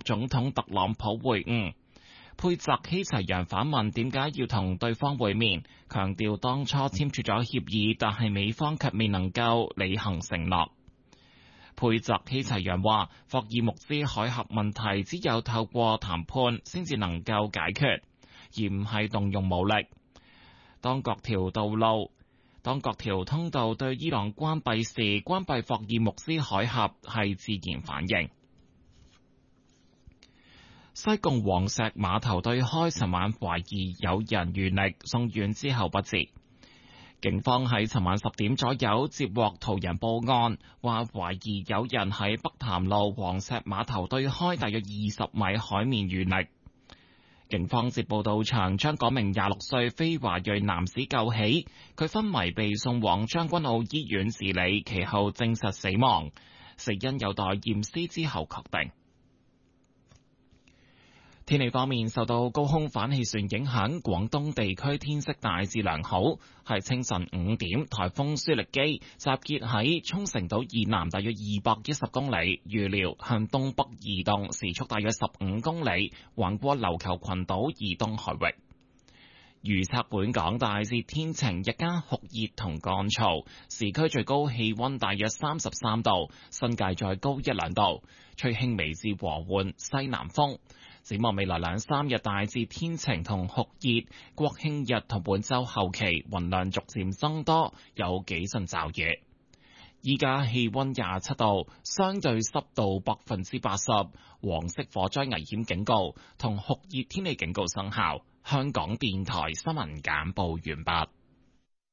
總統特朗普會晤。佩澤希齊揚反問點解要同對方會面，強調當初簽署咗協議，但係美方卻未能夠履行承諾。佩澤希齊揚話，霍爾木茲海峽問題只有透過談判先至能夠解決，而唔係動用武力。當各條通道對伊朗關閉時，關閉霍爾木茲海峽係自然反應。西貢黃石碼頭對開，尋晚懷疑有人遇溺，送院之後不治。警方喺尋晚10點左右接獲途人報案，話懷疑有人喺北潭路黃石碼頭對開大約20米海面遇溺。警方接報到場，將嗰名26歲非華裔男子救起，佢昏迷被送往將軍澳醫院治理，其後證實死亡，死因有待驗屍之後確定。天氣方面，受到高空反氣旋影響，廣東地區天色大致良好。係清晨5點，颱風舒力基集結喺沖繩島以南大約210公里，預料向東北移動，時速大約15公里，橫過琉球群島以東海域。預測本港大致天晴，日間酷熱同乾燥，市區最高氣溫大約33度，新界再高1-2度，吹輕微至和緩西南風。展望未來2-3日大致天晴同酷熱，國慶日同本週後期雲量逐漸增多，有幾陣驟雨。依家氣溫27度，相對濕度80%，黃色火災危險警告同酷熱天氣警告生效。香港電台新聞簡報完畢。